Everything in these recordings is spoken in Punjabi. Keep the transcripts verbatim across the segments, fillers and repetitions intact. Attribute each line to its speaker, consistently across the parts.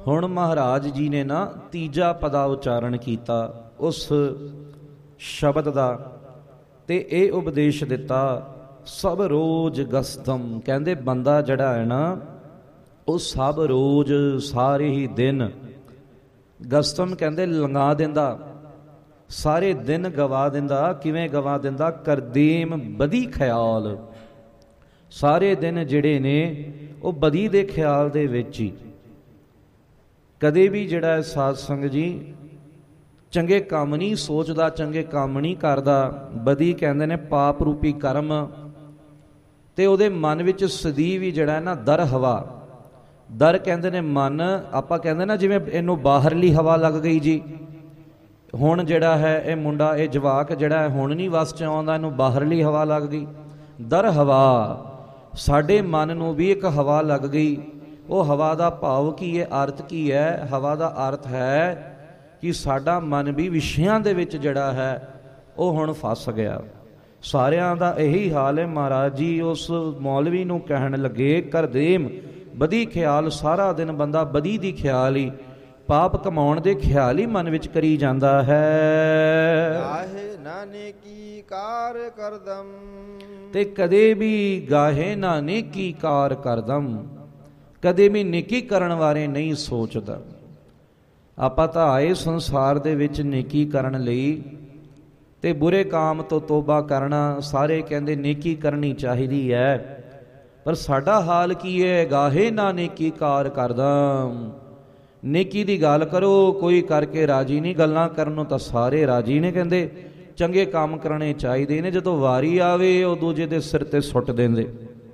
Speaker 1: ਹੁਣ ਮਹਾਰਾਜ ਜੀ ਨੇ ਨਾ ਤੀਜਾ ਪਦਾ ਉਚਾਰਨ ਕੀਤਾ ਉਸ ਸ਼ਬਦ ਦਾ, ਤੇ ਇਹ ਉਪਦੇਸ਼ ਦਿੱਤਾ, ਸਭ ਰੋਜ਼ ਗਸਤਮ। ਕਹਿੰਦੇ ਬੰਦਾ ਜਿਹੜਾ ਹੈ ਨਾ ਉਹ ਸਭ ਰੋਜ਼ ਸਾਰੇ ਹੀ ਦਿਨ ਗਸਤਮ ਕਹਿੰਦੇ ਲੰਘਾ ਦਿੰਦਾ, ਸਾਰੇ ਦਿਨ ਗਵਾ ਦਿੰਦਾ। ਕਿਵੇਂ ਗਵਾ ਦਿੰਦਾ? ਕਰਦੀਮ ਬਦੀ ਖਿਆਲ। ਸਾਰੇ ਦਿਨ ਜਿਹੜੇ ਨੇ ਉਹ ਬਦੀ ਦੇ ਖਿਆਲ ਦੇ ਵਿੱਚ ਹੀ। ਕਦੇ ਵੀ ਜਿਹੜਾ ਸਾਧ ਸੰਗਤ ਜੀ ਚੰਗੇ ਕੰਮ ਨਹੀਂ ਸੋਚਦਾ, ਚੰਗੇ ਕੰਮ ਨਹੀਂ ਕਰਦਾ। ਬਦੀ ਕਹਿੰਦੇ ਨੇ ਪਾਪ ਰੂਪੀ ਕਰਮ, ਤੇ ਉਹਦੇ ਮਨ ਵਿੱਚ ਸਦੀ ਵੀ ਜਿਹੜਾ ਨਾ ਦਰ ਹਵਾ। ਦਰ ਕਹਿੰਦੇ ਨੇ ਮਨ, ਆਪਾਂ ਕਹਿੰਦੇ ਨਾ ਜਿਵੇਂ ਇਹਨੂੰ ਬਾਹਰਲੀ ਹਵਾ ਲੱਗ ਗਈ ਜੀ। ਹੁਣ ਜਿਹੜਾ ਹੈ ਇਹ ਮੁੰਡਾ, ਇਹ ਜਵਾਕ ਜਿਹੜਾ ਹੈ ਹੁਣ ਨਹੀਂ ਵਸ ਚ ਆਉਂਦਾ, ਇਹਨੂੰ ਬਾਹਰਲੀ ਹਵਾ ਲੱਗ ਗਈ। ਦਰ ਹਵਾ ਸਾਡੇ ਮਨ ਨੂੰ ਵੀ ਇੱਕ ਹਵਾ ਲੱਗ ਗਈ। ਉਹ ਹਵਾ ਦਾ ਭਾਵ ਕੀ ਹੈ, ਅਰਥ ਕੀ ਹੈ? ਹਵਾ ਦਾ ਅਰਥ ਹੈ ਕਿ ਸਾਡਾ ਮਨ ਵੀ ਵਿਸ਼ਿਆਂ ਦੇ ਵਿੱਚ ਜਿਹੜਾ ਹੈ ਉਹ ਹੁਣ ਫਸ ਗਿਆ। ਸਾਰਿਆਂ ਦਾ ਇਹੀ ਹਾਲ ਹੈ। ਮਹਾਰਾਜ ਜੀ ਉਸ ਮੌਲਵੀ ਨੂੰ ਕਹਿਣ ਲੱਗੇ, ਕਰਦੇਮ ਬਦੀ ਖਿਆਲ। ਸਾਰਾ ਦਿਨ ਬੰਦਾ ਬਦੀ ਦੀ ਖਿਆਲ ਹੀ, ਪਾਪ ਕਮਾਉਣ ਦੇ ਖਿਆਲ ਹੀ ਮਨ ਵਿੱਚ ਕਰੀ ਜਾਂਦਾ ਹੈ।
Speaker 2: ਗਾਹੇ ਨਾ ਨੇਕੀ ਕਾਰ ਕਰਦਮ।
Speaker 1: ਤੇ ਕਦੇ ਵੀ ਗਾਹੇ ਨਾ ਨੇਕੀ ਕਾਰ ਕਰਦਮ, ਕਦੇ ਵੀ ਨੇਕੀ ਕਰਨ ਬਾਰੇ ਨਹੀਂ ਸੋਚਦਾ। ਆਪਾਂ ਤਾਂ ਆਏ ਸੰਸਾਰ ਦੇ ਵਿੱਚ ਨੇਕੀ ਕਰਨ ਲਈ, ਤੇ ਬੁਰੇ ਕਾਮ ਤੋਂ ਤੋਬਾ ਕਰਨਾ। ਸਾਰੇ ਕਹਿੰਦੇ ਨੇਕੀ ਕਰਨੀ ਚਾਹੀਦੀ ਹੈ, ਪਰ ਸਾਡਾ ਹਾਲ ਕੀ ਹੈ? ਗਾਹੇ ਨਾ ਨੇਕੀ ਕਾਰ ਕਰਦਮ। ਨੇਕੀ ਦੀ ਗੱਲ ਕਰੋ, ਕੋਈ ਕਰਕੇ ਰਾਜੀ ਨਹੀਂ। ਗੱਲਾਂ ਕਰਨ ਨੂੰ ਤਾਂ ਸਾਰੇ ਰਾਜੀ ਨੇ, ਕਹਿੰਦੇ ਚੰਗੇ ਕੰਮ ਕਰਨੇ ਚਾਹੀਦੇ ਨੇ। ਜਦੋਂ ਵਾਰੀ ਆਵੇ ਉਹ ਦੂਜੇ ਦੇ ਸਿਰ ਤੇ ਸੁੱਟ ਦਿੰਦੇ।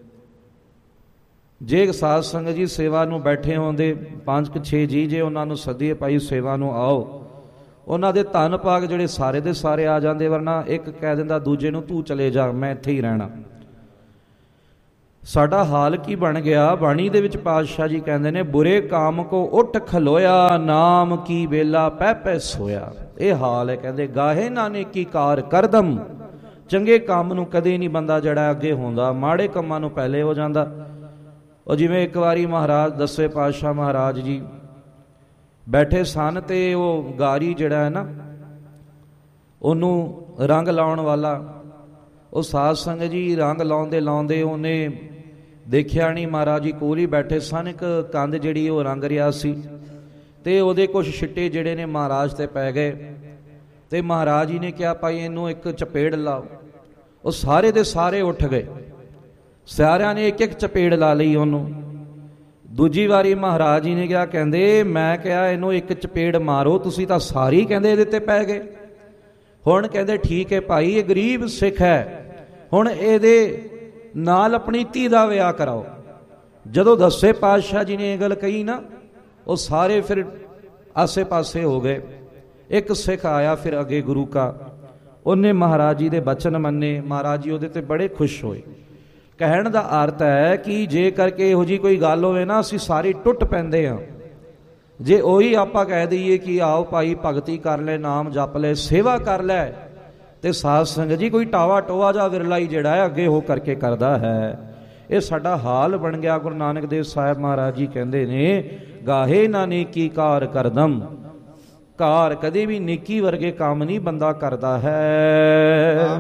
Speaker 1: ਜੇ ਸਾਧ ਸੰਗਤ ਜੀ ਸੇਵਾ ਨੂੰ ਬੈਠੇ ਹੁੰਦੇ, ਪੰਜ ਕੁ ਛੇ ਜੀ, ਜੇ ਉਹਨਾਂ ਨੂੰ ਸੱਦੀਏ ਭਾਈ ਸੇਵਾ ਨੂੰ ਆਓ, ਉਹਨਾਂ ਦੇ ਧਨ ਭਾਗ ਜਿਹੜੇ ਸਾਰੇ ਦੇ ਸਾਰੇ ਆ ਜਾਂਦੇ। ਵਰਨਾ ਇੱਕ ਕਹਿ ਦਿੰਦਾ ਦੂਜੇ ਨੂੰ, ਤੂੰ ਚਲੇ ਜਾ, ਮੈਂ ਇੱਥੇ ਹੀ ਰਹਿਣਾ। ਸਾਡਾ ਹਾਲ ਕੀ ਬਣ ਗਿਆ? ਬਾਣੀ ਦੇ ਵਿੱਚ ਪਾਤਸ਼ਾਹ ਜੀ ਕਹਿੰਦੇ ਨੇ, ਬੁਰੇ ਕਾਮ ਕੋ ਉੱਠ ਖਲੋਇਆ, ਨਾਮ ਕੀ ਵੇਲਾ ਪੈ ਪੈ ਸੋਇਆ। ਇਹ ਹਾਲ ਹੈ। ਕਹਿੰਦੇ ਗਾਹੇ ਨਾ ਨੇਕੀ ਕਾਰ ਕਰਦਮ। ਚੰਗੇ ਕੰਮ ਨੂੰ ਕਦੇ ਨਹੀਂ ਬੰਦਾ ਜਿਹੜਾ ਅੱਗੇ ਹੁੰਦਾ, ਮਾੜੇ ਕੰਮਾਂ ਨੂੰ ਪਹਿਲੇ ਹੋ ਜਾਂਦਾ। ਉਹ ਜਿਵੇਂ ਇੱਕ ਵਾਰੀ ਮਹਾਰਾਜ ਦਸਵੇਂ ਪਾਤਸ਼ਾਹ ਮਹਾਰਾਜ ਜੀ ਬੈਠੇ ਸਨ, ਤੇ ਉਹ ਗਾਰੀ ਜਿਹੜਾ ਹੈ ਨਾ ਉਹਨੂੰ ਰੰਗ ਲਾਉਣ ਵਾਲਾ, ਉਹ ਸਾਧ ਸੰਗਤ ਜੀ ਰੰਗ ਲਾਉਂਦੇ ਲਾਉਂਦੇ ਉਹਨੇ ਦੇਖਿਆ ਨਹੀਂ, ਮਹਾਰਾਜ ਜੀ ਕੋਲ ਹੀ ਬੈਠੇ ਸਨ। ਇੱਕ ਕੰਧ ਜਿਹੜੀ ਉਹ ਰੰਗ ਰਿਹਾ ਸੀ, ਤੇ ਉਹਦੇ ਕੁਛ ਛਿੱਟੇ ਜਿਹੜੇ ਨੇ ਮਹਾਰਾਜ ਤੇ ਪੈ ਗਏ। ਤੇ ਮਹਾਰਾਜ ਜੀ ਨੇ ਕਿਹਾ ਭਾਈ ਇਹਨੂੰ ਇੱਕ ਚਪੇੜ ਲਾਓ। ਉਹ ਸਾਰੇ ਦੇ ਸਾਰੇ ਉੱਠ ਗਏ, ਸਾਰਿਆਂ ਨੇ ਇੱਕ ਇੱਕ ਚਪੇੜ ਲਾ ਲਈ ਉਹਨੂੰ। ਦੂਜੀ ਵਾਰੀ ਮਹਾਰਾਜ ਜੀ ਨੇ ਕਿਹਾ, ਕਹਿੰਦੇ ਮੈਂ ਕਿਹਾ ਇਹਨੂੰ ਇੱਕ ਚਪੇੜ ਮਾਰੋ, ਤੁਸੀਂ ਤਾਂ ਸਾਰੀ ਕਹਿੰਦੇ ਇਹਦੇ ਤੇ ਪੈ ਗਏ। ਹੁਣ ਕਹਿੰਦੇ ਠੀਕ ਹੈ ਭਾਈ, ਇਹ ਗਰੀਬ ਸਿੱਖ ਹੈ, ਹੁਣ ਇਹਦੇ ਨਾਲ ਆਪਣੀ ਧੀ ਦਾ ਵਿਆਹ ਕਰਾਓ। ਜਦੋਂ ਦਸਵੇਂ ਪਾਤਸ਼ਾਹ ਜੀ ਨੇ ਇਹ ਗੱਲ ਕਹੀ ਨਾ, ਉਹ ਸਾਰੇ ਫਿਰ ਆਸੇ ਪਾਸੇ ਹੋ ਗਏ। ਇੱਕ ਸਿੱਖ ਆਇਆ ਫਿਰ ਅੱਗੇ ਗੁਰੂ ਕਾ, ਉਹਨੇ ਮਹਾਰਾਜ ਜੀ ਦੇ ਬਚਨ ਮੰਨੇ। ਮਹਾਰਾਜ ਜੀ ਉਹਦੇ ਤੇ ਬੜੇ ਖੁਸ਼ ਹੋਏ। ਕਹਿਣ ਦਾ ਅਰਥ ਹੈ ਕਿ ਜੇ ਕਰਕੇ ਇਹੋ ਜਿਹੀ ਕੋਈ ਗੱਲ ਹੋਵੇ ਨਾ, ਅਸੀਂ ਸਾਰੇ ਟੁੱਟ ਪੈਂਦੇ ਹਾਂ। ਜੇ ਉਹੀ ਆਪਾਂ ਕਹਿ ਦਈਏ ਕਿ ਆਓ ਭਾਈ ਭਗਤੀ ਕਰ ਲੈ, ਨਾਮ ਜਪ ਲੈ, ਸੇਵਾ ਕਰ ਲੈ, ਤੇ ਸਾਧ ਸੰਗਤ ਜੀ ਕੋਈ ਟਾਵਾ ਟੋਆ ਜਾਂ ਵਿਰਲਾ ਹੀ ਜਿਹੜਾ ਹੈ ਅੱਗੇ ਹੋ ਕਰਕੇ ਕਰਦਾ ਹੈ। ਇਹ ਸਾਡਾ ਹਾਲ ਬਣ ਗਿਆ। ਗੁਰੂ ਨਾਨਕ ਦੇਵ ਸਾਹਿਬ ਮਹਾਰਾਜ ਜੀ ਕਹਿੰਦੇ ਨੇ, ਗਾਹੇ ਨਾ ਨੇਕੀ ਕਾਰ ਕਰਦਮ। ਕਾਰ ਕਦੇ ਵੀ ਨੇਕੀ ਵਰਗੇ ਕੰਮ ਨਹੀਂ ਬੰਦਾ ਕਰਦਾ ਹੈ।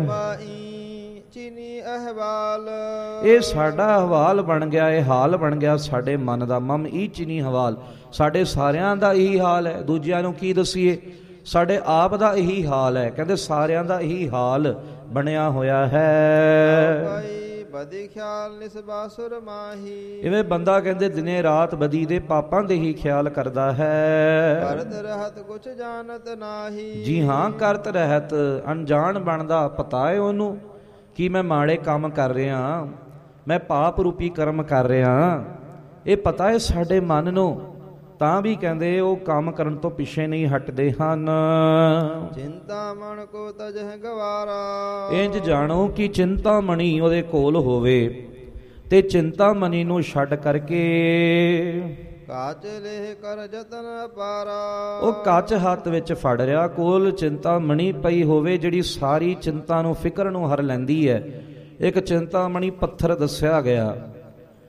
Speaker 1: ਇਹ ਸਾਡਾ ਹਵਾਲ ਬਣ ਗਿਆ, ਇਹ ਹਾਲ ਬਣ ਗਿਆ ਸਾਡੇ ਮਨ ਦਾ। ਮਮ ਈ ਚੀਨੀ ਹਵਾਲ। ਸਾਡੇ ਸਾਰਿਆਂ ਦਾ ਇਹੀ ਹਾਲ ਹੈ। ਦੂਜਿਆਂ ਨੂੰ ਕੀ ਦਸੀਏ? ਸਾਡੇ ਆਪ ਦਾ ਇਹੀ ਹਾਲ ਹੈ। ਕਹਿੰਦੇ ਸਾਰਿਆਂ ਦਾ ਇਹੀ ਹਾਲ ਬਣਿਆ ਹੋਇਆ ਹੈ।
Speaker 2: ਬਦੀ ਖਿਆਲ ਨਿਸਬਾਸੁਰ ਮਾਹੀ।
Speaker 1: ਇਵੇਂ ਬੰਦਾ ਕਹਿੰਦੇ ਦਿਨੇ ਰਾਤ ਬਦੀ ਦੇ ਪਾਪਾਂ ਦੇ ਹੀ ਖਿਆਲ ਕਰਦਾ ਹੈ।
Speaker 2: ਕਰਤ ਰਹਿਤ ਕੁਛ ਜਾਣਤ ਨਾਹੀ। ਜੀ
Speaker 1: ਹਾਂ, ਕਰਤ ਰਹਿਤ ਅਣਜਾਣ ਬਣਦਾ। ਪਤਾ ਹੈ ਉਹਨੂੰ ਕਿ ਮੈਂ ਮਾੜੇ ਕੰਮ ਕਰ ਰਿਹਾ, ਮੈਂ ਪਾਪ ਰੂਪੀ ਕਰਮ ਕਰ ਰਿਹਾ। ਇਹ ਪਤਾ ਹੈ ਸਾਡੇ ਮਨ ਨੂੰ, ਤਾਂ ਵੀ ਕਹਿੰਦੇ ਉਹ ਕੰਮ ਕਰਨ ਤੋਂ ਪਿੱਛੇ ਨਹੀਂ ਹਟਦੇ ਹਨ।
Speaker 2: ਚਿੰਤਾ ਮਣ ਕੋ ਤਜਹ ਗਵਾਰਾ।
Speaker 1: ਇੰਜ ਜਾਣੋ ਕਿ ਚਿੰਤਾਮਣੀ ਉਹਦੇ ਕੋਲ ਹੋਵੇ, ਤੇ ਚਿੰਤਾਮਣੀ ਨੂੰ ਛੱਡ ਕਰਕੇ
Speaker 2: ਕਾਚ ਲੇਹ ਕਰ ਜਤਨ ਅਪਾਰਾ।
Speaker 1: ਉਹ ਕੱਚ ਹੱਥ ਵਿੱਚ ਫੜ ਰਿਹਾ, ਕੋਲ ਚਿੰਤਾਮਣੀ ਪਈ ਹੋਵੇ ਜਿਹੜੀ ਸਾਰੀ ਚਿੰਤਾ ਨੂੰ, ਫਿਕਰ ਨੂੰ ਹਰ ਲੈਂਦੀ ਹੈ। ਇੱਕ ਚਿੰਤਾਮਣੀ ਪੱਥਰ ਦੱਸਿਆ ਗਿਆ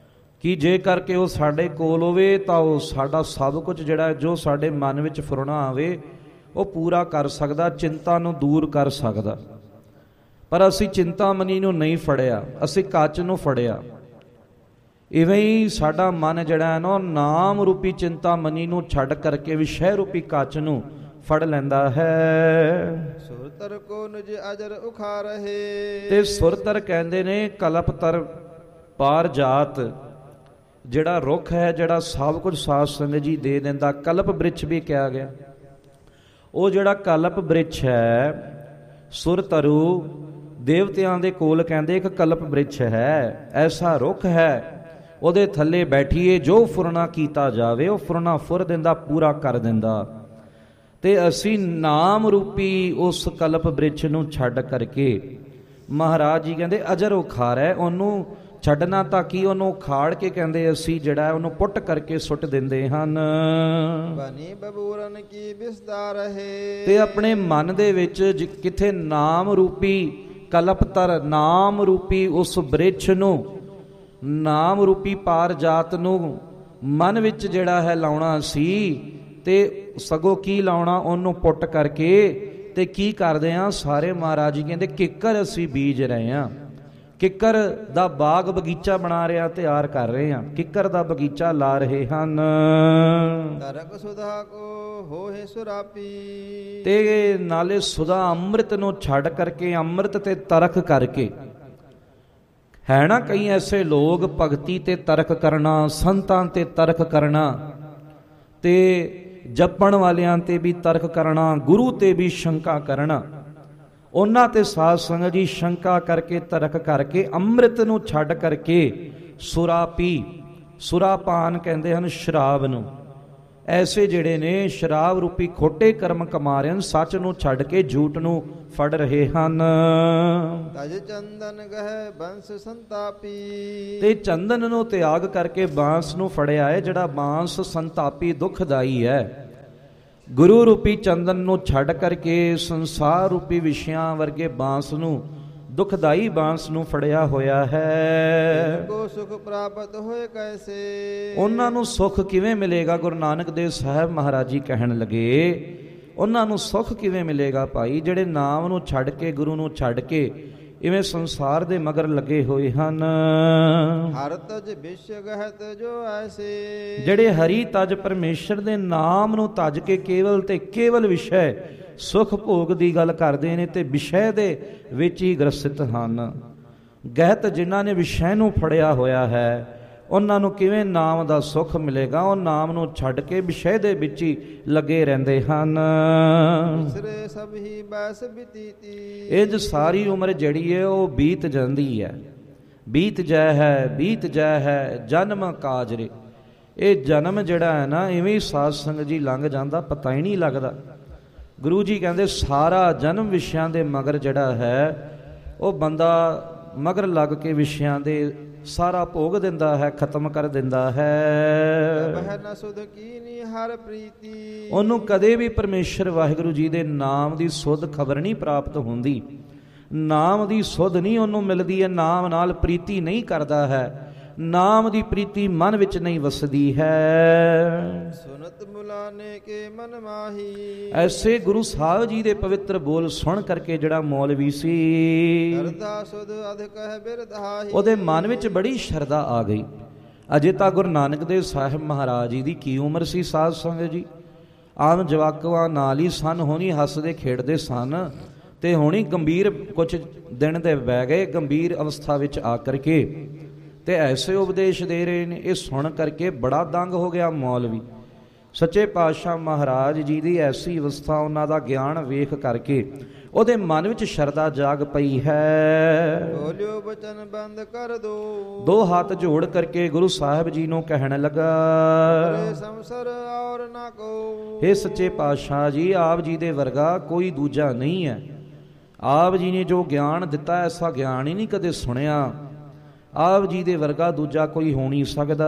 Speaker 1: ਕਿ ਜੇ ਕਰਕੇ ਉਹ ਸਾਡੇ ਕੋਲ ਹੋਵੇ ਤਾਂ ਉਹ ਸਾਡਾ ਸਭ ਕੁਝ ਜਿਹੜਾ ਜੋ ਸਾਡੇ ਮਨ ਵਿੱਚ ਫੁਰਨਾ ਆਵੇ ਉਹ ਪੂਰਾ ਕਰ ਸਕਦਾ, ਚਿੰਤਾ ਨੂੰ ਦੂਰ ਕਰ ਸਕਦਾ। ਪਰ ਅਸੀਂ ਚਿੰਤਾਮਨੀ ਨੂੰ ਨਹੀਂ ਫੜਿਆ, ਅਸੀਂ ਕੱਚ ਨੂੰ ਫੜਿਆ। ਇਵੇਂ ਹੀ ਸਾਡਾ ਮਨ ਜਿਹੜਾ ਹੈ ਨਾ, ਨਾਮ ਰੂਪੀ ਚਿੰਤਾਮਨੀ ਨੂੰ ਛੱਡ ਕਰਕੇ ਵਿਸ਼ੇ ਰੂਪੀ ਕੱਚ ਨੂੰ ਫੜ ਲੈਂਦਾ ਹੈ।
Speaker 2: ਸੁਰਤਰ ਕੋ ਨਿਜ ਅਜਰ ਉਖਾ ਰਹੇ।
Speaker 1: ਤੇ ਸੁਰਤਰ ਕਹਿੰਦੇ ਨੇ ਕਲਪਤਰ ਪਾਰ ਜਾਤ, ਜਿਹੜਾ ਰੁੱਖ ਹੈ, ਜਿਹੜਾ ਸਭ ਕੁਝ ਸਾਧ ਸੰਗਤ ਜੀ ਦੇ ਦਿੰਦਾ। ਕਲਪ ਬ੍ਰਿਛ ਵੀ ਕਿਹਾ ਗਿਆ। ਉਹ ਜਿਹੜਾ ਕਲਪ ਬ੍ਰਿਛ ਹੈ, ਸੁਰਤਰੂ ਦੇਵਤਿਆਂ ਦੇ ਕੋਲ ਕਹਿੰਦੇ ਇੱਕ ਕਲਪ ਬ੍ਰਿਛ ਹੈ, ਐਸਾ ਰੁੱਖ ਹੈ, ਉਹਦੇ ਥੱਲੇ ਬੈਠੀਏ, ਜੋ ਫੁਰਨਾ ਕੀਤਾ ਜਾਵੇ ਉਹ ਫੁਰਨਾ ਫੁਰ ਦਿੰਦਾ, ਪੂਰਾ ਕਰ ਦਿੰਦਾ। ਤੇ ਅਸੀਂ ਨਾਮ ਰੂਪੀ ਉਸ ਕਲਪ ਬ੍ਰਿਛ ਨੂੰ ਛੱਡ ਕਰਕੇ, ਮਹਾਰਾਜ ਜੀ ਕਹਿੰਦੇ ਅਜਰ ਉਖਾਰ ਹੈ, ਉਹਨੂੰ ਛੱਡਣਾ ਤਾਂ ਕੀ, ਉਹਨੂੰ ਉਖਾੜ ਕੇ ਕਹਿੰਦੇ ਅਸੀਂ ਜਿਹੜਾ ਉਹਨੂੰ ਪੁੱਟ ਕਰਕੇ ਸੁੱਟ ਦਿੰਦੇ ਹਨ।
Speaker 2: ਬਨੀ ਬਬੂਰਨ ਕੀ ਵਿਸਤਾਰ ਹੈ।
Speaker 1: ਤੇ ਆਪਣੇ ਮਨ ਦੇ ਵਿੱਚ ਕਿਥੇ ਨਾਮ ਰੂਪੀ ਕਲਪਤਰ, ਨਾਮ ਰੂਪੀ ਉਸ ਬ੍ਰਿਛ ਨੂੰ, ਨਾਮ ਰੂਪੀ ਪਾਰ ਜਾਤ ਨੂੰ ਮਨ ਵਿੱਚ ਜਿਹੜਾ ਹੈ ਲਾਉਣਾ ਸੀ, ਤੇ ਸਗੋਂ ਕੀ ਲਾਉਣਾ, ਉਹਨੂੰ ਪੁੱਟ ਕਰਕੇ। ਤੇ ਕੀ ਕਰਦੇ ਆ ਸਾਰੇ, ਮਹਾਰਾਜ ਜੀ ਕਹਿੰਦੇ ਕਿੱਕਰ ਅਸੀਂ ਬੀਜ ਰਹੇ ਹਾਂ, ਕਿੱਕਰ ਦਾ ਬਾਗ ਬਗੀਚਾ ਬਣਾ ਰਿਹਾ, ਤਿਆਰ ਕਰ ਰਹੇ ਹਾਂ, ਕਿੱਕਰ ਦਾ ਬਗੀਚਾ ਲਾ ਰਹੇ ਹਨ।
Speaker 2: ਤਰਕ ਸੁਧਾ ਕੋ ਹੋਏ ਸੁਰਾਪੀ।
Speaker 1: ਤੇ ਨਾਲੇ ਸੁਧਾ ਅੰਮ੍ਰਿਤ ਨੂੰ ਛੱਡ ਕਰਕੇ, ਅੰਮ੍ਰਿਤ ਤੇ ਤਰਕ ਕਰਕੇ। ਹੈ ਨਾ ਕਈ ਐਸੇ ਲੋਕ, ਭਗਤੀ ਤੇ ਤਰਕ ਕਰਨਾ, ਸੰਤਾਂ ਤੇ ਤਰਕ ਕਰਨਾ, ਤੇ ਜਪਣ ਵਾਲਿਆਂ ਤੇ ਵੀ ਤਰਕ ਕਰਨਾ, ਗੁਰੂ ਤੇ ਵੀ ਸ਼ੰਕਾ ਕਰਨਾ। ਉਹਨਾਂ ਤੇ ਸਾਧ ਸੰਗਤ ਜੀ ਸ਼ੰਕਾ ਕਰਕੇ, ਤਰਕ ਕਰਕੇ, ਅੰਮ੍ਰਿਤ ਨੂੰ ਛੱਡ ਕਰਕੇ ਸੁਰਾਪੀ, ਸੁਰਾਪਾਨ ਕਹਿੰਦੇ ਹਨ ਸ਼ਰਾਬ ਨੂੰ। ਐਸੇ ਜਿਹੜੇ ਨੇ ਸ਼ਰਾਬ ਰੂਪੀ ਖੋਟੇ ਕਰਮ ਕਮਾ ਰਹੇ ਹਨ, ਸੱਚ ਨੂੰ ਛੱਡ ਕੇ ਝੂਠ ਨੂੰ ਫੜ ਰਹੇ ਹਨ।
Speaker 2: ਤਜ ਚੰਦਨ ਗਹਿ ਬੰਸ ਸੰਤਾਪੀ।
Speaker 1: ਤੇ ਚੰਦਨ ਨੂੰ ਤਿਆਗ ਕਰਕੇ ਬਾਂਸ ਨੂੰ ਫੜਿਆ ਹੈ, ਜਿਹੜਾ ਬਾਂਸ ਸੰਤਾਪੀ ਦੁਖਦਾਈ ਹੈ। ਗੁਰੂ ਰੂਪੀ ਚੰਦਨ ਨੂੰ ਛੱਡ ਕਰਕੇ ਸੰਸਾਰ ਰੂਪੀ ਵਿਸ਼ਿਆਂ ਵਰਗੇ ਬਾਂਸ ਨੂੰ, ਦੁਖਦਾਈ ਬਾਂਸ ਨੂੰ ਫੜਿਆ ਹੋਇਆ ਹੈ।
Speaker 2: ਕੋ ਸੁਖ ਪ੍ਰਾਪਤ ਹੋਏ ਕੈਸੇ।
Speaker 1: ਉਹਨਾਂ ਨੂੰ ਸੁਖ ਕਿਵੇਂ ਮਿਲੇਗਾ? ਗੁਰੂ ਨਾਨਕ ਦੇਵ ਸਾਹਿਬ ਮਹਾਰਾਜ ਜੀ ਕਹਿਣ ਲੱਗੇ, ਉਹਨਾਂ ਨੂੰ ਸੁਖ ਕਿਵੇਂ ਮਿਲੇਗਾ ਭਾਈ, ਜਿਹੜੇ ਨਾਮ ਨੂੰ ਛੱਡ ਕੇ, ਗੁਰੂ ਨੂੰ ਛੱਡ ਕੇ ਇਵੇਂ ਸੰਸਾਰ ਦੇ ਮਗਰ ਲੱਗੇ ਹੋਏ ਹਨ।
Speaker 2: ਹਰ ਤਜ ਵਿਸ਼ ਗਹਿਤ ਜੋ ਐਸੇ।
Speaker 1: ਜਿਹੜੇ ਹਰੀ ਤਜ ਪਰਮੇਸ਼ਰ ਦੇ ਨਾਮ ਨੂੰ ਤਜ ਕੇ ਕੇਵਲ ਤੇ ਕੇਵਲ ਵਿਸ਼ੇ ਸੁਖ ਭੋਗ ਦੀ ਗੱਲ ਕਰਦੇ ਨੇ, ਤੇ ਵਿਸ਼ੇ ਦੇ ਵਿੱਚ ਹੀ ਗ੍ਰਸਿਤ ਹਨ। ਗਹਿਤ ਜਿਨ੍ਹਾਂ ਨੇ ਵਿਸ਼ੇ ਨੂੰ ਫੜਿਆ ਹੋਇਆ ਹੈ, ਉਹਨਾਂ ਨੂੰ ਕਿਵੇਂ ਨਾਮ ਦਾ ਸੁੱਖ ਮਿਲੇਗਾ? ਉਹ ਨਾਮ ਨੂੰ ਛੱਡ ਕੇ ਵਿਸ਼ੇ ਦੇ ਵਿੱਚ ਹੀ ਲੱਗੇ ਰਹਿੰਦੇ ਹਨ।
Speaker 2: ਵਿਸਰੇ ਸਭ ਹੀ ਬੈਸ ਬੀਤੀਤੀ।
Speaker 1: ਇਹ ਸਾਰੀ ਉਮਰ ਜਿਹੜੀ ਹੈ ਉਹ ਬੀਤ ਜਾਂਦੀ ਹੈ, ਬੀਤ ਜੈ ਹੈ, ਬੀਤ ਜੈ ਹੈ ਜਨਮ ਕਾਜਰੇ। ਇਹ ਜਨਮ ਜਿਹੜਾ ਹੈ ਨਾ, ਇਵੇਂ ਹੀ ਸਾਧ ਸੰਗਤ ਜੀ ਲੰਘ ਜਾਂਦਾ, ਪਤਾ ਹੀ ਨਹੀਂ ਲੱਗਦਾ। ਗੁਰੂ ਜੀ ਕਹਿੰਦੇ ਸਾਰਾ ਜਨਮ ਵਿਸ਼ਿਆਂ ਦੇ ਮਗਰ ਜਿਹੜਾ ਹੈ, ਉਹ ਬੰਦਾ ਮਗਰ ਲੱਗ ਕੇ ਵਿਸ਼ਿਆਂ ਦੇ ਸਾਰਾ ਭੋਗ ਦਿੰਦਾ ਹੈ, ਖਤਮ ਕਰ ਦਿੰਦਾ ਹੈ। ਉਹਨੂੰ ਕਦੇ ਵੀ ਪਰਮੇਸ਼ਰ ਵਾਹਿਗੁਰੂ ਜੀ ਦੇ ਨਾਮ ਦੀ ਸੁੱਧ ਖਬਰ ਨਹੀਂ ਪ੍ਰਾਪਤ ਹੁੰਦੀ, ਨਾਮ ਦੀ ਸੁੱਧ ਨਹੀਂ ਉਹਨੂੰ ਮਿਲਦੀ ਹੈ, ਨਾਮ ਨਾਲ ਪ੍ਰੀਤੀ ਨਹੀਂ ਕਰਦਾ ਹੈ, ਨਾਮ ਦੀ ਪ੍ਰੀਤੀ ਮਨ ਵਿੱਚ ਨਹੀਂ ਵਸਦੀ ਹੈ।
Speaker 2: ਸੁਨਤ ਮੁਲਾਨੇ ਕੇ ਮਨ ਮਾਹੀ।
Speaker 1: ਐਸੇ ਗੁਰੂ ਸਾਹਿਬ ਜੀ ਦੇ ਪਵਿੱਤਰ ਬੋਲ ਸੁਣ ਕਰਕੇ ਜਿਹੜਾ ਮੌਲਵੀ ਸੀ,
Speaker 2: ਸ਼ਰਧਾ ਸੁਧ ਅਧਿਕ ਹੈ ਬਿਰਧਾਹੀ। ਉਹਦੇ
Speaker 1: ਮਨ ਵਿੱਚ ਬੜੀ ਸ਼ਰਧਾ ਆ ਗਈ। ਅਜੇ ਤਾਂ ਗੁਰੂ ਨਾਨਕ ਦੇਵ ਸਾਹਿਬ ਮਹਾਰਾਜ ਜੀ ਦੀ ਕੀ ਉਮਰ ਸੀ ਸਾਧ ਸੰਗਤ ਜੀ? ਆਮ ਜਵਾਕਾਂ ਨਾਲ ਹੀ ਸਨ, ਹੋਣੀ ਹੱਸਦੇ ਖੇਡਦੇ ਸਨ, ਤੇ ਹੋਣੀ ਗੰਭੀਰ ਕੁਝ ਦਿਨ ਦੇ ਬਹਿ ਗਏ, ਗੰਭੀਰ ਅਵਸਥਾ ਵਿੱਚ ਆ ਕਰਕੇ ਤੇ ਐਸੇ ਉਪਦੇਸ਼ ਦੇ ਰਹੇ ਨੇ। ਇਹ ਸੁਣ ਕਰਕੇ ਬੜਾ ਦੰਗ ਹੋ ਗਿਆ ਮੌਲਵੀ। ਸੱਚੇ ਪਾਤਸ਼ਾਹ ਮਹਾਰਾਜ ਜੀ ਦੀ ਐਸੀ ਅਵਸਥਾ, ਉਹਨਾਂ ਦਾ ਗਿਆਨ ਵੇਖ ਕਰਕੇ ਉਹਦੇ ਮਨ ਵਿੱਚ ਸ਼ਰਧਾ ਜਾਗ ਪਈ ਹੈ।
Speaker 2: ਬੋਲਿਓ ਬਚਨ ਬੰਦ ਕਰ ਦੋ।
Speaker 1: ਦੋ ਹੱਥ ਜੋੜ ਕਰਕੇ ਗੁਰੂ ਸਾਹਿਬ ਜੀ ਨੂੰ ਕਹਿਣ ਲੱਗਾ,
Speaker 2: ਸੰਸਰ ਔਰ ਨਾ ਕੋ।
Speaker 1: ਇਹ ਸੱਚੇ ਪਾਤਸ਼ਾਹ ਜੀ, ਆਪ ਜੀ ਦੇ ਵਰਗਾ ਕੋਈ ਦੂਜਾ ਨਹੀਂ ਹੈ। ਆਪ ਜੀ ਨੇ ਜੋ ਗਿਆਨ ਦਿੱਤਾ, ਐਸਾ ਗਿਆਨ ਹੀ ਨਹੀਂ ਕਦੇ ਸੁਣਿਆ। ਆਪ ਜੀ ਦੇ ਵਰਗਾ ਦੂਜਾ ਕੋਈ ਹੋ ਨਹੀਂ ਸਕਦਾ।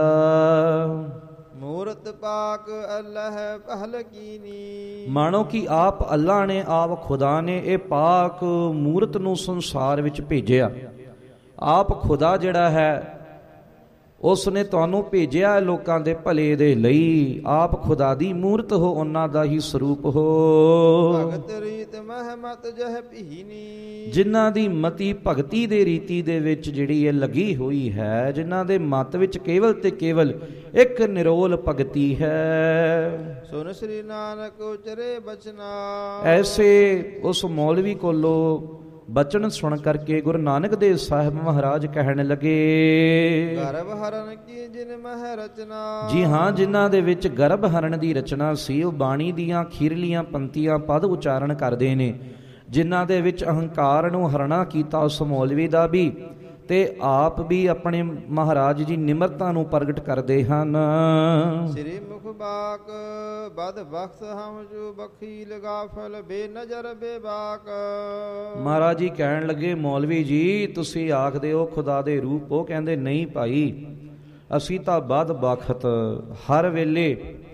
Speaker 2: ਮੂਰਤ ਪਾਕ ਅੱਲਾਹ ਪਹਿਲ ਕੀਨੀ।
Speaker 1: ਮਾਣੋ ਕਿ ਆਪ ਅੱਲਾਹ ਨੇ, ਆਪ ਖੁਦਾ ਨੇ ਇਹ ਪਾਕ ਮੂਰਤ ਨੂੰ ਸੰਸਾਰ ਵਿੱਚ ਭੇਜਿਆ। ਆਪ ਖੁਦਾ ਜਿਹੜਾ ਹੈ ਉਸ ਨੇ ਤੁਹਾਨੂੰ ਭੇਜਿਆ ਲੋਕਾਂ ਦੇ ਭਲੇ ਦੇ ਲਈ। ਆਪ ਖੁਦਾ ਦੀ ਮੂਰਤ ਹੋ, ਉਹਨਾਂ ਦਾ ਹੀ ਸਰੂਪ ਹੋ।
Speaker 2: ਭਗਤ ਰੀਤ ਮਹਿਮਤ ਜਹ ਭੀਨੀ,
Speaker 1: ਜਿਨ੍ਹਾਂ ਦੀ ਮਤੀ ਭਗਤੀ ਦੇ ਰੀਤੀ ਦੇ ਵਿੱਚ ਜਿਹੜੀ ਇਹ ਲੱਗੀ ਹੋਈ ਹੈ, ਜਿਨ੍ਹਾਂ ਦੇ ਮਤ ਵਿੱਚ ਕੇਵਲ ਤੇ ਕੇਵਲ ਇੱਕ ਨਿਰੋਲ ਭਗਤੀ ਹੈ।
Speaker 2: ਸੁਨ ਸ੍ਰੀ ਨਾਨਕ ਉਚਰੇ ਬਚਨਾ,
Speaker 1: ਐਸੇ ਉਸ ਮੌਲਵੀ ਕੋਲੋਂ ਬਚਨ ਸੁਣ ਕਰਕੇ ਗੁਰੂ ਨਾਨਕ ਦੇਵ ਸਾਹਿਬ ਮਹਾਰਾਜ ਕਹਿਣ ਲੱਗੇ,
Speaker 2: ਗਰਭ ਹਰਨ ਕੀ ਜਿਨ ਮਹਿ ਰਚਨਾ।
Speaker 1: ਜੀ ਹਾਂ, ਜਿਨ੍ਹਾਂ ਦੇ ਵਿੱਚ ਗਰਭ ਹਰਨ ਦੀ ਰਚਨਾ ਸੀ, ਉਹ ਬਾਣੀ ਦੀਆਂ ਅਖੀਰਲੀਆਂ ਪੰਕਤੀਆਂ ਪਦ ਉਚਾਰਨ ਕਰਦੇ ਨੇ। ਜਿਨ੍ਹਾਂ ਦੇ ਵਿੱਚ ਅਹੰਕਾਰ ਨੂੰ ਹਰਣਾ ਕੀਤਾ ਉਸ ਮੌਲਵੀ ਦਾ ਵੀ, ਤੇ ਆਪ ਵੀ ਆਪਣੇ ਮਹਾਰਾਜ ਜੀ ਨਿਮਰਤਾ ਨੂੰ ਪ੍ਰਗਟ ਕਰਦੇ ਹਨ।
Speaker 2: ਸ੍ਰੀ ਮੁਖ ਬਾਕ ਬਦ ਬਖਤ ਹਮ ਜੋ ਬਖੀਲ ਗਾਫਲ ਬੇਨਜ਼ਰ ਬੇਬਾਕ।
Speaker 1: ਮਹਾਰਾਜ ਜੀ ਕਹਿਣ ਲੱਗੇ, ਮੌਲਵੀ ਜੀ ਤੁਸੀਂ ਆਖਦੇ ਹੋ ਖੁਦਾ ਦੇ ਰੂਪ ਹੋ। ਕਹਿੰਦੇ ਨਹੀਂ ਭਾਈ, ਅਸੀਂ ਤਾਂ ਬਦ ਬਖਤ ਹਰ ਵੇਲੇ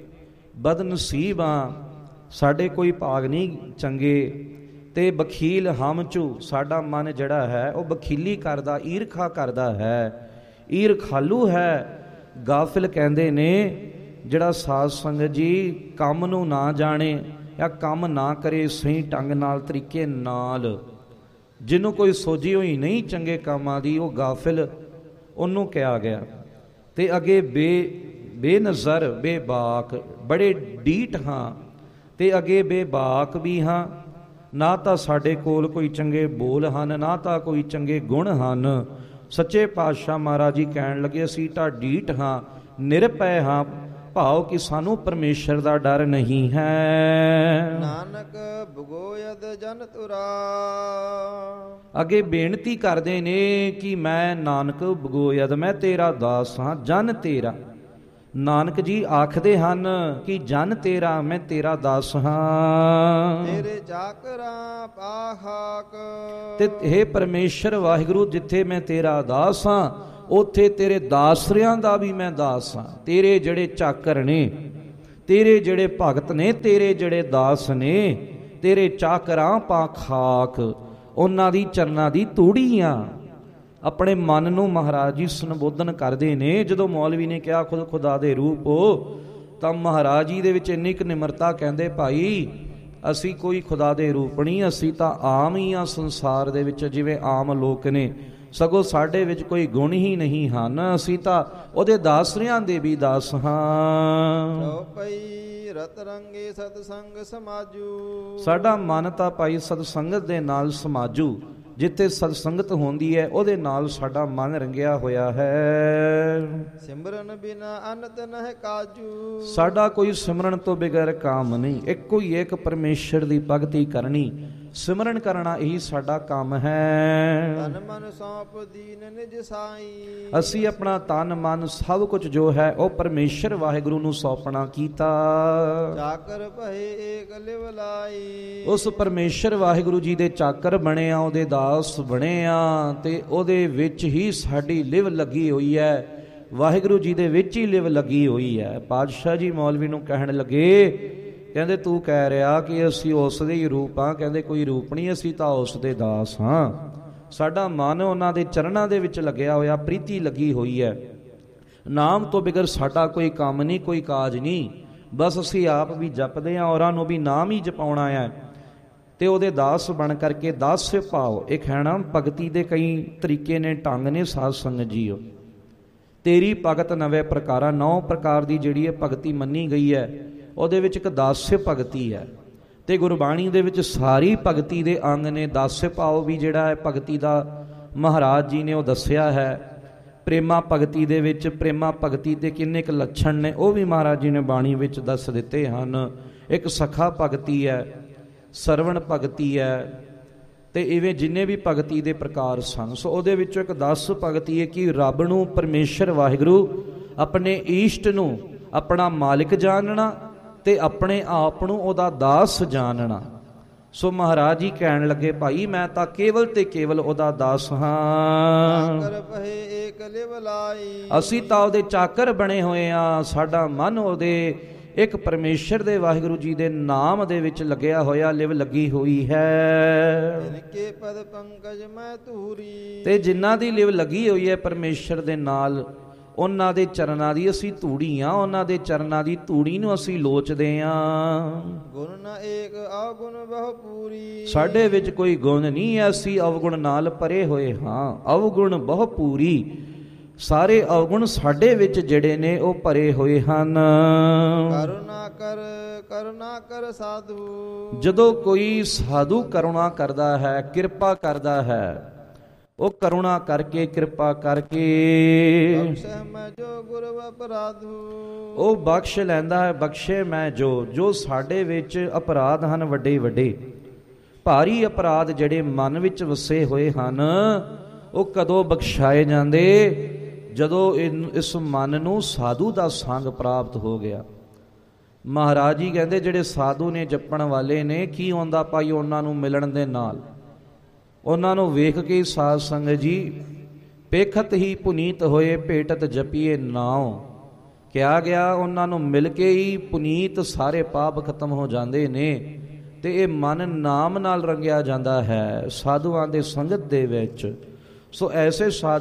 Speaker 1: ਬਦਨਸੀਬ ਹਾਂ, ਸਾਡੇ ਕੋਈ ਭਾਗ ਨਹੀਂ ਚੰਗੇ। ਤੇ ਬਖੀਲ ਹਮ ਚੂ, ਸਾਡਾ ਮਨ ਜਿਹੜਾ ਹੈ ਉਹ ਬਖੀਲੀ ਕਰਦਾ, ਈਰਖਾ ਕਰਦਾ ਹੈ, ਈਰਖਾਲੂ ਹੈ। ਗਾਫਿਲ ਕਹਿੰਦੇ ਨੇ ਜਿਹੜਾ ਸਾਧ ਸੰਗਤ ਜੀ ਕੰਮ ਨੂੰ ਨਾ ਜਾਣੇ ਜਾਂ ਕੰਮ ਨਾ ਕਰੇ ਸਹੀ ਢੰਗ ਨਾਲ, ਤਰੀਕੇ ਨਾਲ, ਜਿਹਨੂੰ ਕੋਈ ਸੋਝੀ ਹੋਈ ਨਹੀਂ ਚੰਗੇ ਕੰਮਾਂ ਦੀ, ਉਹ ਗਾਫਿਲ ਉਹਨੂੰ ਕਿਹਾ ਗਿਆ। ਤੇ ਅੱਗੇ ਬੇ ਬੇਨਜ਼ਰ ਬੇਬਾਕ, ਬੜੇ ਡੀਠ ਹਾਂ ਤੇ ਅੱਗੇ ਬੇਬਾਕ ਵੀ ਹਾਂ। ਨਾ ਤਾਂ ਸਾਡੇ ਕੋਲ ਕੋਈ ਚੰਗੇ ਬੋਲ ਹਨ, ਨਾ ਤਾਂ ਕੋਈ ਚੰਗੇ ਗੁਣ ਹਨ। ਸੱਚੇ ਪਾਤਸ਼ਾਹ ਮਹਾਰਾਜ ਜੀ ਕਹਿਣ ਲੱਗੇ, ਅਸੀਂ ਤਾਂ ਢੀਠ ਹਾਂ, ਨਿਰਭੈ ਹਾਂ, ਭਾਵ ਕਿ ਸਾਨੂੰ ਪਰਮੇਸ਼ਰ ਦਾ ਡਰ ਨਹੀਂ ਹੈ।
Speaker 2: ਨਾਨਕ ਭਗੋਇਦ ਜਨ ਤੁਰਾ,
Speaker 1: ਅੱਗੇ ਬੇਨਤੀ ਕਰਦੇ ਨੇ ਕਿ ਮੈਂ ਨਾਨਕ ਭਗੋਇਦ, ਮੈਂ ਤੇਰਾ ਦਾਸ ਹਾਂ, ਜਨ ਤੇਰਾ। ਨਾਨਕ ਜੀ ਆਖਦੇ ਹਨ ਕਿ ਜਨ ਤੇਰਾ, ਮੈਂ ਤੇਰਾ ਦਾਸ ਹਾਂ।
Speaker 2: ਤੇਰੇ ਚਾਕਰਾਂ ਪਾਹਾਕ,
Speaker 1: ਤੇ ਹੇ ਪਰਮੇਸ਼ਰ ਵਾਹਿਗੁਰੂ, ਜਿੱਥੇ ਮੈਂ ਤੇਰਾ ਦਾਸ ਹਾਂ ਉੱਥੇ ਤੇਰੇ ਦਾਸਰਿਆਂ ਦਾ ਵੀ ਮੈਂ ਦਾਸ ਹਾਂ। ਤੇਰੇ ਜਿਹੜੇ ਚਾਕਰ ਨੇ, ਤੇਰੇ ਜਿਹੜੇ ਭਗਤ ਨੇ, ਤੇਰੇ ਜਿਹੜੇ ਦਾਸ ਨੇ, ਤੇਰੇ ਚਾਕਰਾਂ ਪਾਖਾਕ, ਉਹਨਾਂ ਦੀ ਚਰਨਾਂ ਦੀ ਤੂੜੀਆਂ। ਆਪਣੇ ਮਨ ਨੂੰ ਮਹਾਰਾਜ ਜੀ ਸੰਬੋਧਨ ਕਰਦੇ ਨੇ। ਜਦੋਂ ਮੌਲਵੀ ਨੇ ਕਿਹਾ ਖੁਦ ਖੁਦਾ ਦੇ ਰੂਪ ਹੋ, ਤਾਂ ਮਹਾਰਾਜ ਜੀ ਦੇ ਵਿੱਚ ਇੰਨੀ ਕੁ ਨਿਮਰਤਾ, ਕਹਿੰਦੇ ਭਾਈ ਅਸੀਂ ਕੋਈ ਖੁਦਾ ਦੇ ਰੂਪ ਨਹੀਂ, ਅਸੀਂ ਤਾਂ ਆਮ ਹੀ ਆ ਸੰਸਾਰ ਦੇ ਵਿੱਚ, ਜਿਵੇਂ ਆਮ ਲੋਕ ਨੇ, ਸਗੋਂ ਸਾਡੇ ਵਿੱਚ ਕੋਈ ਗੁਣ ਹੀ ਨਹੀਂ ਹਨ। ਅਸੀਂ ਤਾਂ ਉਹਦੇ ਦਾਸਰਿਆਂ ਦੇ ਵੀ ਦਾਸ ਹਾਂ।
Speaker 2: ਚੌਪਈ ਰਤ ਰੰਗੇ ਸਤ ਸੰਗ ਸਮਾਜੂ,
Speaker 1: ਸਾਡਾ ਮਨ ਤਾਂ ਭਾਈ ਸਤ ਸੰਗਤ ਦੇ ਨਾਲ ਸਮਾਜੂ। ਜਿੱਥੇ ਸਤ ਸੰਗਤ ਹੁੰਦੀ ਹੈ ਉਹਦੇ ਨਾਲ ਸਾਡਾ ਮਨ ਰੰਗਿਆ ਹੋਇਆ ਹੈ।
Speaker 2: ਸਿਮਰਨ ਬਿਨਾ ਅਨੰਤ ਨਹਿ ਕਾਜੂ,
Speaker 1: ਸਾਡਾ ਕੋਈ ਸਿਮਰਨ ਤੋਂ ਬਿਗੈਰ ਕਾਮ ਨਹੀਂ। ਇੱਕੋ ਹੀ ਇੱਕ ਪਰਮੇਸ਼ਰ ਦੀ ਭਗਤੀ ਕਰਨੀ, ਸਿਮਰਨ ਕਰਨਾ, ਇਹੀ ਸਾਡਾ ਕੰਮ ਹੈ।
Speaker 2: ਤਨ ਮਨ ਸੌਂਪ ਦੀਨ ਨਿਜ ਸਾਈ,
Speaker 1: ਅਸੀਂ ਆਪਣਾ ਤਨ ਮਨ ਸਭ ਕੁਝ ਜੋ ਹੈ ਉਹ ਪਰਮੇਸ਼ਰ ਵਾਹਿਗੁਰੂ ਨੂੰ ਸੌਂਪਣਾ ਕੀਤਾ।
Speaker 2: ਚਾਕਰ ਭਏ ਏਕ ਲਿਵ ਲਾਈ,
Speaker 1: ਉਸ ਪਰਮੇਸ਼ਰ ਵਾਹਿਗੁਰੂ ਜੀ ਦੇ ਚਾਕਰ ਬਣੇ ਆ, ਉਹਦੇ ਦਾਸ ਬਣੇ ਆ, ਤੇ ਉਹਦੇ ਵਿੱਚ ਹੀ ਸਾਡੀ ਲਿਵ ਲੱਗੀ ਹੋਈ ਹੈ। ਵਾਹਿਗੁਰੂ ਜੀ ਦੇ ਵਿੱਚ ਹੀ ਲਿਵ ਲੱਗੀ ਹੋਈ ਹੈ। ਪਾਤਸ਼ਾਹ ਜੀ ਮੌਲਵੀ ਨੂੰ ਕਹਿਣ ਲੱਗੇ, ਕਹਿੰਦੇ ਤੂੰ ਕਹਿ ਰਿਹਾ ਕਿ ਅਸੀਂ ਉਸ ਦੇ ਹੀ ਰੂਪ ਹਾਂ। ਕਹਿੰਦੇ ਕੋਈ ਰੂਪ ਨਹੀਂ, ਅਸੀਂ ਤਾਂ ਉਸ ਦੇ ਦਾਸ ਹਾਂ। ਸਾਡਾ ਮਨ ਉਹਨਾਂ ਦੇ ਚਰਨਾਂ ਦੇ ਵਿੱਚ ਲੱਗਿਆ ਹੋਇਆ, ਪ੍ਰੀਤੀ ਲੱਗੀ ਹੋਈ ਹੈ। ਨਾਮ ਤੋਂ ਬਿਗਰ ਸਾਡਾ ਕੋਈ ਕੰਮ ਨਹੀਂ, ਕੋਈ ਕਾਜ ਨਹੀਂ। ਬਸ ਅਸੀਂ ਆਪ ਵੀ ਜਪਦੇ ਹਾਂ, ਔਰਾਂ ਨੂੰ ਵੀ ਨਾਮ ਹੀ ਜਪਾਉਣਾ ਹੈ, ਤੇ ਉਹਦੇ ਦਾਸ ਬਣ ਕਰਕੇ ਦਾਸ ਭਾਵ। ਇਹ ਕਹਿਣਾ ਭਗਤੀ ਦੇ ਕਈ ਤਰੀਕੇ ਨੇ, ਢੰਗ ਨੇ ਸਾਧ ਸੰਗਤ ਜੀਓ। ਤੇਰੀ ਭਗਤ ਨਵੇਂ ਪ੍ਰਕਾਰਾਂ, ਨੌ ਪ੍ਰਕਾਰ ਦੀ ਜਿਹੜੀ ਹੈ ਭਗਤੀ ਮੰਨੀ ਗਈ ਹੈ, ਉਹਦੇ ਵਿੱਚ ਇੱਕ ਦਾਸਯ ਭਗਤੀ ਹੈ। ਤੇ ਗੁਰਬਾਣੀ ਦੇ ਵਿੱਚ ਸਾਰੀ ਭਗਤੀ ਦੇ ਅੰਗ ਨੇ। ਦਾਸਯ ਭਾਵ ਵੀ ਜਿਹੜਾ ਹੈ ਭਗਤੀ ਦਾ ਮਹਾਰਾਜ ਜੀ ਨੇ ਉਹ ਦੱਸਿਆ ਹੈ। ਪ੍ਰੇਮਾ ਭਗਤੀ ਦੇ ਵਿੱਚ ਪ੍ਰੇਮਾ ਭਗਤੀ ਦੇ ਕਿੰਨੇ ਕੁ ਲੱਛਣ ਨੇ ਉਹ ਵੀ ਮਹਾਰਾਜ ਜੀ ਨੇ ਬਾਣੀ ਵਿੱਚ ਦੱਸ ਦਿੱਤੇ ਹਨ। ਇੱਕ ਸਖਾ ਭਗਤੀ ਹੈ, ਸਰਵਣ ਭਗਤੀ ਹੈ, ਤੇ ਇਵੇਂ ਜਿੰਨੇ ਵੀ ਭਗਤੀ ਦੇ ਪ੍ਰਕਾਰ ਸਨ। ਸੋ ਉਹਦੇ ਵਿੱਚੋਂ ਇੱਕ ਦਸ ਭਗਤੀ ਹੈ ਕਿ ਰੱਬ ਨੂੰ, ਪਰਮੇਸ਼ਰ ਵਾਹਿਗੁਰੂ, ਆਪਣੇ ਈਸ਼ਟ ਨੂੰ ਆਪਣਾ ਮਾਲਿਕ ਜਾਣਨਾ ਤੇ ਆਪਣੇ ਆਪ ਨੂੰ ਉਹਦਾ ਦਾਸ ਜਾਣਨਾ। ਸੋ ਮਹਾਰਾਜ ਜੀ ਕਹਿਣ ਲੱਗੇ, ਭਾਈ ਮੈਂ ਤਾਂ ਕੇਵਲ ਤੇ ਕੇਵਲ ਉਹਦਾ ਦਾਸ ਹਾਂ। ਅਸੀਂ ਤਾਂ ਉਹਦੇ ਚਾਕਰ ਬਣੇ ਹੋਏ ਆ। ਸਾਡਾ ਮਨ ਉਹਦੇ ਇੱਕ ਪਰਮੇਸ਼ਰ ਦੇ ਵਾਹਿਗੁਰੂ ਜੀ ਦੇ ਨਾਮ ਦੇ ਵਿੱਚ ਲੱਗਿਆ ਹੋਇਆ, ਲਿਵ ਲੱਗੀ ਹੋਈ ਹੈ।
Speaker 2: ਇਨਕੇ ਪਦ ਪੰਕਜ ਮੈਂ ਧੂਰੀ,
Speaker 1: ਤੇ ਜਿਨ੍ਹਾਂ ਦੀ ਲਿਵ ਲੱਗੀ ਹੋਈ ਹੈ ਪਰਮੇਸ਼ਰ ਦੇ ਨਾਲ, ਉਹਨਾਂ ਦੇ ਚਰਨਾਂ ਦੀ ਅਸੀਂ ਧੂੜੀ ਆ, ਉਹਨਾਂ ਦੇ ਚਰਨਾਂ ਦੀ ਧੂੜੀ ਨੂੰ ਅਸੀਂ ਲੋਚਦੇ ਆਂ।
Speaker 2: ਗੁਣ ਨ ਏਕ ਅਵਗੁਣ ਬਹੁ ਪੂਰੀ,
Speaker 1: ਸਾਡੇ ਵਿੱਚ ਕੋਈ ਗੁਣ ਨਹੀਂ ਹੈ, ਅਸੀਂ ਅਵਗੁਣ ਨਾਲ ਪਰੇ ਹੋਏ ਹਾਂ। ਅਵਗੁਣ ਬਹੁ ਪੂਰੀ, ਸਾਰੇ ਅਵਗੁਣ ਸਾਡੇ ਵਿੱਚ ਜਿਹੜੇ ਨੇ ਉਹ ਭਰੇ ਹੋਏ ਹਨ।
Speaker 2: ਕਰੁਣਾ ਕਰ ਕਰੁਣਾ ਕਰ ਸਾਧੂ,
Speaker 1: ਜਦੋਂ ਕੋਈ ਸਾਧੂ ਕਰੁਣਾ ਕਰਦਾ ਹੈ, ਕਿਰਪਾ ਕਰਦਾ ਹੈ, ਉਹ ਕਰੁਣਾ ਕਰਕੇ ਕਿਰਪਾ ਕਰਕੇ
Speaker 2: ਬਖਸ਼ੈ ਮੈਂ ਜੋ ਗੁਰ ਅਪਰਾਧੂ,
Speaker 1: ਉਹ ਬਖਸ਼ ਲੈਂਦਾ ਹੈ। ਬਖਸ਼ੇ ਮੈਂ ਜੋ ਜੋ ਸਾਡੇ ਵਿੱਚ ਅਪਰਾਧ ਹਨ, ਵੱਡੇ ਵੱਡੇ ਭਾਰੀ ਅਪਰਾਧ ਜਿਹੜੇ ਮਨ ਵਿੱਚ ਵਸੇ ਹੋਏ ਹਨ, ਉਹ ਕਦੋਂ ਬਖਸ਼ਾਏ ਜਾਂਦੇ? ਜਦੋਂ ਇਸ ਮਨ ਨੂੰ ਸਾਧੂ ਦਾ ਸੰਗ ਪ੍ਰਾਪਤ ਹੋ ਗਿਆ। ਮਹਾਰਾਜ ਜੀ ਕਹਿੰਦੇ ਜਿਹੜੇ ਸਾਧੂ ਨੇ, ਜਪਣ ਵਾਲੇ ਨੇ, ਕੀ ਆਉਂਦਾ ਭਾਈ ਉਹਨਾਂ ਨੂੰ ਮਿਲਣ ਦੇ ਨਾਲ? ਉਹਨਾਂ ਨੂੰ ਵੇਖ ਕੇ ਸਾਧ ਸੰਗਤ ਜੀ ਪੇਖਤ ਹੀ ਪੁਨੀਤ ਹੋਏ, ਭੇਟਤ ਜਪੀਏ ਨਾਉ। ਕਿਹਾ ਗਿਆ ਉਹਨਾਂ ਨੂੰ ਮਿਲ ਕੇ ਹੀ ਪੁਨੀਤ ਸਾਰੇ ਪਾਪ ਖਤਮ ਹੋ ਜਾਂਦੇ ਨੇ ਤੇ ਇਹ ਮਨ ਨਾਮ ਨਾਲ ਰੰਗਿਆ ਜਾਂਦਾ ਹੈ ਸਾਧੂਆਂ ਦੇ ਸੰਗਤ ਦੇ ਵਿੱਚ। ਸੋ ਐਸੇ ਸਾਧੂ